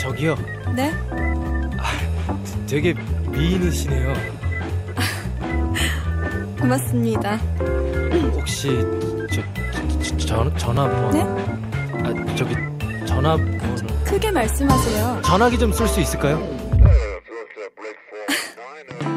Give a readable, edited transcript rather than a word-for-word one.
저기요. 네? 되게 미인이시네요. 고맙습니다. 혹시 전화번호? 네? 저기 전화번호. 크게 말씀하세요. 전화기 좀 쓸 수 있을까요?